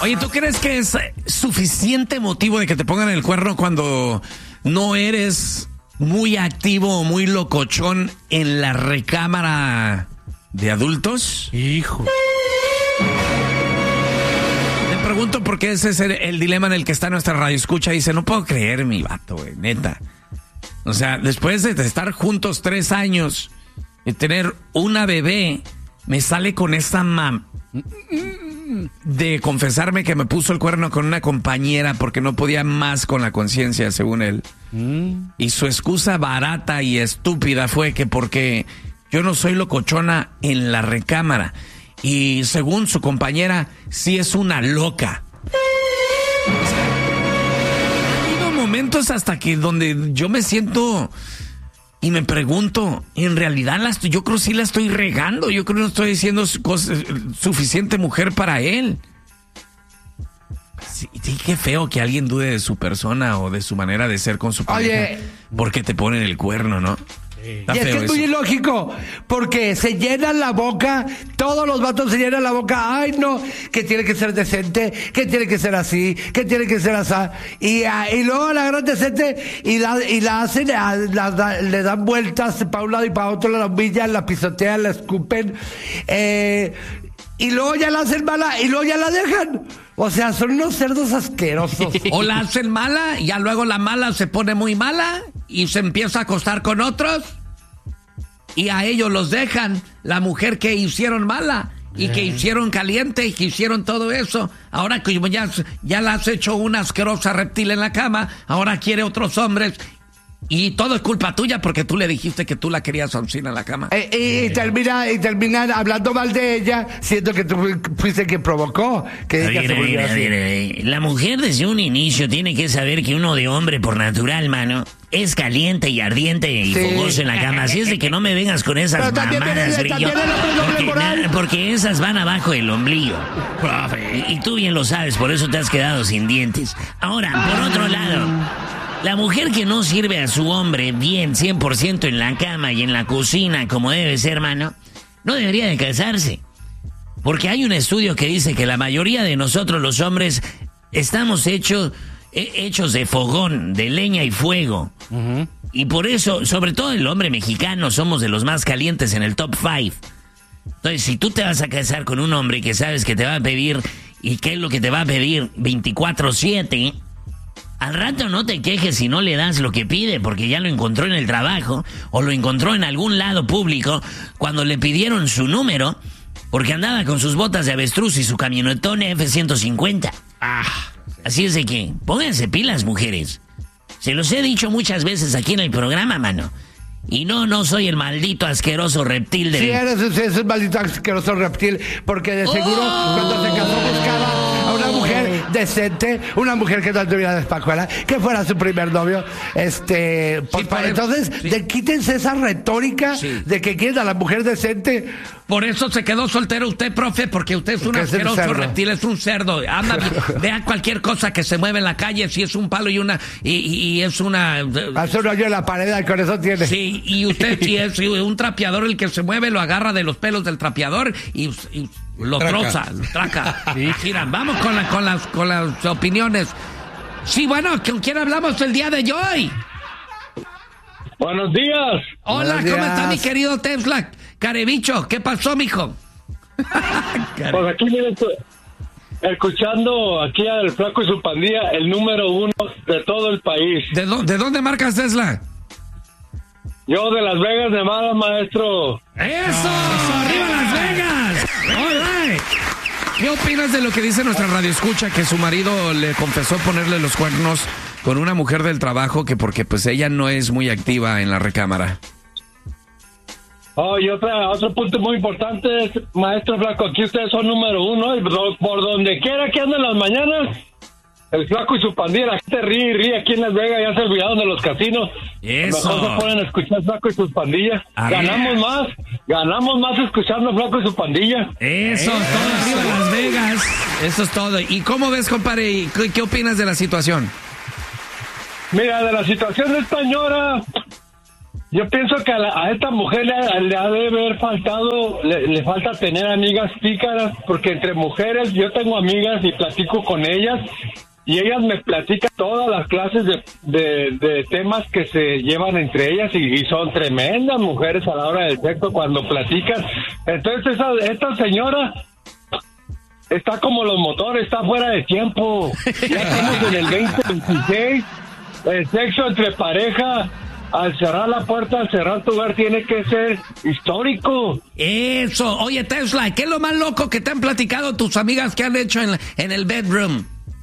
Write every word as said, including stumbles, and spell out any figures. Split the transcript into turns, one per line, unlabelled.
Oye, ¿tú crees que es suficiente motivo de que te pongan el cuerno cuando no eres muy activo o muy locochón en la recámara de adultos?
Hijo.
Te pregunto porque ese es el, el dilema en el que está nuestra radio escucha. Dice, no puedo creer mi vato, güey, neta. O sea, después de estar juntos tres años y tener una bebé, me sale con esta mam... de confesarme que me puso el cuerno con una compañera porque no podía más con la conciencia, según él. Mm. Y su excusa barata y estúpida fue que porque yo no soy locochona en la recámara. Y según su compañera, sí es una loca. O sea, ha habido momentos hasta que donde yo me siento y me pregunto, en realidad la estoy, yo creo que sí la estoy regando, yo creo que no estoy siendo cosas, suficiente mujer para él. Sí, sí, qué feo que alguien dude de su persona o de su manera de ser con su pareja. Oye, porque te ponen el cuerno, ¿no?
Sí. Y es que es muy ilógico, porque se llenan la boca, todos los vatos se llenan la boca, ay no, que tiene que ser decente, que tiene que ser así, que tiene que ser así, y, y luego la gran decente, y la, y la hacen, la, la, le dan vueltas para un lado y para otro, la humillan, la pisotean, la escupen, eh, y luego ya la hacen mala, y luego ya la dejan. O sea, son unos cerdos asquerosos.
O la hacen mala, y ya luego la mala se pone muy mala y se empieza a acostar con otros y a ellos los dejan, la mujer que hicieron mala y que hicieron caliente y que hicieron todo eso. Ahora que ya, ya la has hecho una asquerosa reptil en la cama, ahora quiere otros hombres. Y todo es culpa tuya porque tú le dijiste que tú la querías así en la cama.
Eh, y, y termina y termina hablando mal de ella, siendo que tú fuiste quien provocó que ella se volviera así.
La mujer desde un inicio tiene que saber que uno de hombre por natural, mano, es caliente y ardiente y sí. fogoso en la cama. Así es de que no me vengas con esas mamadas, brillo. Porque, porque esas van abajo del ombligo. Y tú bien lo sabes, por eso te has quedado sin dientes. Ahora, por otro lado, la mujer que no sirve a su hombre bien cien por ciento en la cama y en la cocina como debe ser, hermano, no debería de casarse. Porque hay un estudio que dice que la mayoría de nosotros los hombres estamos hechos, hechos de fogón, de leña y fuego. Uh-huh. Y por eso, sobre todo el hombre mexicano, somos de los más calientes en el top five. Entonces, si tú te vas a casar con un hombre que sabes que te va a pedir, y qué es lo que te va a pedir veinticuatro siete... al rato no te quejes si no le das lo que pide, porque ya lo encontró en el trabajo o lo encontró en algún lado público cuando le pidieron su número, porque andaba con sus botas de avestruz y su camionetón F ciento cincuenta. Ah, así es de que pónganse pilas, mujeres. Se los he dicho muchas veces aquí en el programa, mano. Y no, no soy el maldito asqueroso reptil de...
Sí, eres, eres el maldito asqueroso reptil, porque de seguro oh. cuando se casó buscaba a una mujer decente, una mujer que no tuviera despajuela, que fuera su primer novio. Este, sí, por, entonces, sí. de, quítense esa retórica sí. de que quieren a la mujer decente.
Por eso se quedó soltero usted, profe, porque usted es un asqueroso es reptil, es un cerdo. Anda, vea cualquier cosa que se mueve en la calle, si es un palo y una... Y, y, y es una...
Hace un hoyo en la pared y con eso tiene...
Sí, y usted, si es un trapeador el que se mueve, lo agarra de los pelos del trapeador y, y lo traca. troza, lo traca. Sí. Mira, vamos con, la, con, las, con las opiniones. Sí, bueno, ¿con quién hablamos el día de hoy?
Buenos días.
Hola,
Buenos días.
¿Cómo está mi querido Tesla? Carebicho, ¿qué pasó, mijo?
Pues aquí viene escuchando aquí al Flaco y su pandilla, el número uno de todo el país.
¿De, do, ¿de dónde marcas, Tesla?
Yo de Las Vegas, Nevada, maestro.
¡Eso! Oh, ¡arriba Las Vegas! ¡All right! ¿Qué opinas de lo que dice nuestra radioescucha, que su marido le confesó ponerle los cuernos con una mujer del trabajo, que porque pues ella no es muy activa en la recámara?
Oh, y otra, otro punto muy importante es, maestro Flaco, aquí ustedes son número uno, y por donde quiera que anden las mañanas, el Flaco y su pandilla, la gente ríe y ríe aquí en Las Vegas, ya se olvidaron de los casinos.
Eso.
Mejor se ponen a escuchar Flaco y sus pandillas. Ganamos más, ganamos más escuchando Flaco y su pandilla.
Eso, Eso. todo arriba Las Vegas. Eso es todo. ¿Y cómo ves, compadre? ¿Qué, qué opinas de la situación?
Mira, de la situación española, yo pienso que a, la, a esta mujer le, le ha de haber faltado, le, le falta tener amigas pícaras, porque entre mujeres yo tengo amigas y platico con ellas, y ellas me platican todas las clases de, de, de temas que se llevan entre ellas, y, y son tremendas mujeres a la hora del sexo cuando platican. Entonces esa, esta señora está como los motores, está fuera de tiempo. Ya estamos en el veinte veintiséis. El sexo entre pareja, al cerrar la puerta, al cerrar tu hogar, tiene que ser histórico.
Eso. Oye, Tesla, ¿qué es lo más loco que te han platicado tus amigas que han hecho en, en el bedroom?